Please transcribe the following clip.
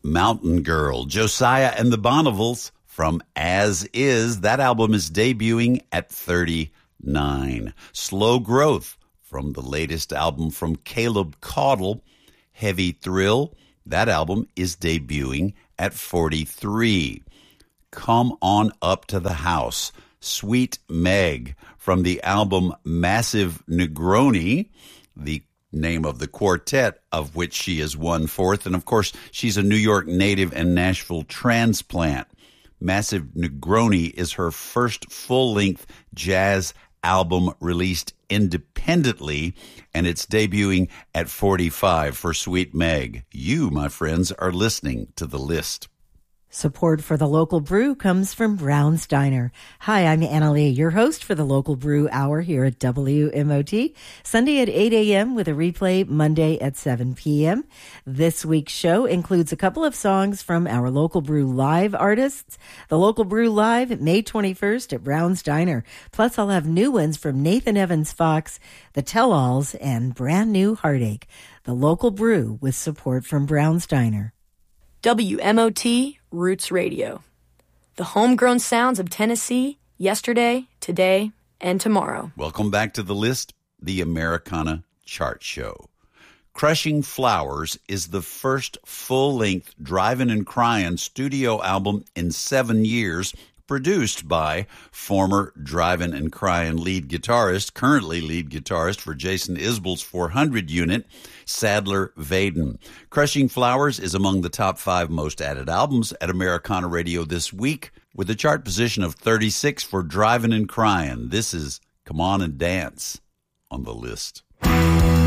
Mountain Girl, Josiah and the Bonnevilles from As Is. That album is debuting at 39. Slow Growth from the latest album from Caleb Caudle, Heavy Thrill. That album is debuting at 43. Come On Up to the House, Sweet Meg from the album Massive Negroni, the name of the quartet of which she is 1/4. And of course, she's a New York native and Nashville transplant. Massive Negroni is her first full-length jazz album released independently, and it's debuting at 45 for Sweet Meg. You, my friends, are listening to The List. Support for the Local Brew comes from Brown's Diner. Hi, I'm Anna Lee, your host for the Local Brew Hour here at WMOT, Sunday at 8 a.m. with a replay Monday at 7 p.m. This week's show includes a couple of songs from our Local Brew Live artists. The Local Brew Live, May 21st at Brown's Diner. Plus, I'll have new ones from Nathan Evans Fox, The Tell-Alls, and Brand New Heartache. The Local Brew with support from Brown's Diner. WMOT Roots Radio. The homegrown sounds of Tennessee, yesterday, today, and tomorrow. Welcome back to The List, the Americana Chart Show. Crushing Flowers is the first full-length Drivin' and Cryin' studio album in 7 years, produced by former Drivin' and Cryin' lead guitarist, currently lead guitarist for Jason Isbell's 400 unit, Sadler Vaden. Crushing Flowers is among the top 5 most added albums at Americana Radio this week, with a chart position of 36 for Drivin' and Cryin'. This is Come On and Dance on The List.